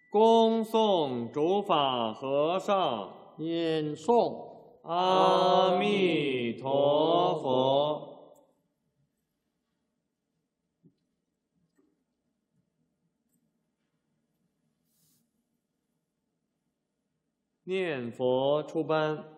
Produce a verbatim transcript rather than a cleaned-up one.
恭送主法和尚。 念诵。 阿弥陀佛。念佛出班。